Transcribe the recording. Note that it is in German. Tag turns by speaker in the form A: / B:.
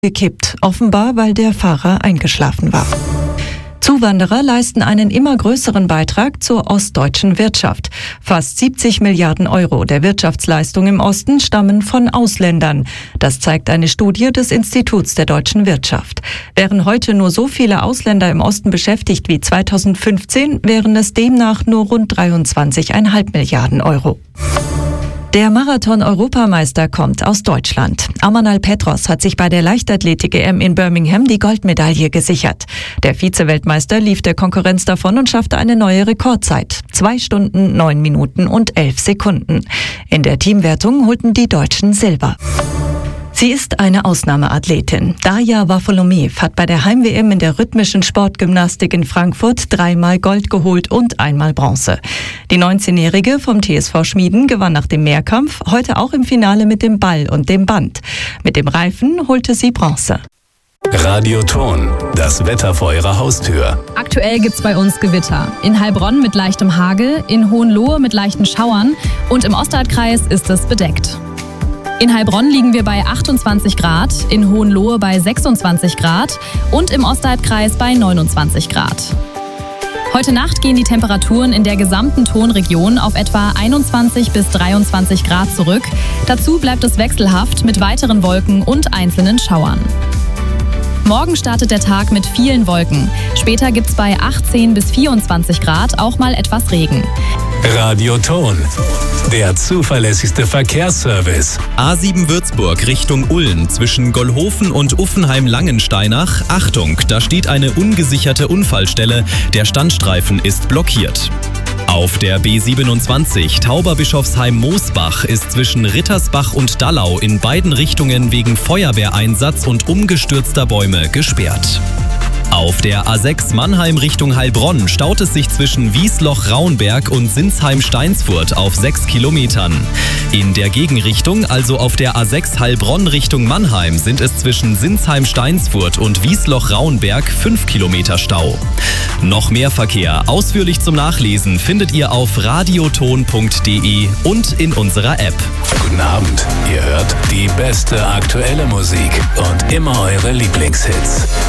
A: gekippt, offenbar weil der Fahrer eingeschlafen war. Zuwanderer leisten einen immer größeren Beitrag zur ostdeutschen Wirtschaft. Fast 70 Milliarden Euro der Wirtschaftsleistung im Osten stammen von Ausländern. Das zeigt eine Studie des Instituts der deutschen Wirtschaft. Wären heute nur so viele Ausländer im Osten beschäftigt wie 2015, wären es demnach nur rund 23,5 Milliarden Euro. Der Marathon-Europameister kommt aus Deutschland. Amanal Petros hat sich bei der Leichtathletik-EM in Birmingham die Goldmedaille gesichert. Der Vize-Weltmeister lief der Konkurrenz davon und schaffte eine neue Rekordzeit. 2 Stunden, 9 Minuten und 11 Sekunden. In der Teamwertung holten die Deutschen Silber. Sie ist eine Ausnahmeathletin. Daria Wafolomev hat bei der Heim-WM in der rhythmischen Sportgymnastik in Frankfurt 3-mal Gold geholt und 1-mal Bronze. Die 19-Jährige vom TSV Schmieden gewann nach dem Mehrkampf heute auch im Finale mit dem Ball und dem Band. Mit dem Reifen holte sie Bronze.
B: Radioton, das Wetter vor Ihrer Haustür.
C: Aktuell gibt's bei uns Gewitter. In Heilbronn mit leichtem Hagel, in Hohenlohe mit leichten Schauern und im Ostalbkreis ist es bedeckt. In Heilbronn liegen wir bei 28 Grad, in Hohenlohe bei 26 Grad und im Ostalbkreis bei 29 Grad. Heute Nacht gehen die Temperaturen in der gesamten Tonregion auf etwa 21 bis 23 Grad zurück. Dazu bleibt es wechselhaft mit weiteren Wolken und einzelnen Schauern. Morgen startet der Tag mit vielen Wolken. Später gibt's bei 18 bis 24 Grad auch mal etwas Regen.
B: Radioton, der zuverlässigste Verkehrsservice.
D: A7 Würzburg Richtung Ulm zwischen Gollhofen und Uffenheim-Langensteinach. Achtung, da steht eine ungesicherte Unfallstelle. Der Standstreifen ist blockiert. Auf der B27 Tauberbischofsheim-Moosbach ist zwischen Rittersbach und Dallau in beiden Richtungen wegen Feuerwehreinsatz und umgestürzter Bäume gesperrt. Auf der A6 Mannheim Richtung Heilbronn staut es sich zwischen Wiesloch-Raunberg und Sinsheim-Steinsfurt auf 6 Kilometern. In der Gegenrichtung, also auf der A6 Heilbronn Richtung Mannheim, sind es zwischen Sinsheim-Steinsfurt und Wiesloch-Raunberg 5 Kilometer Stau. Noch mehr Verkehr, ausführlich zum Nachlesen, findet ihr auf radioton.de und in unserer App.
B: Guten Abend, ihr hört die beste aktuelle Musik und immer eure Lieblingshits.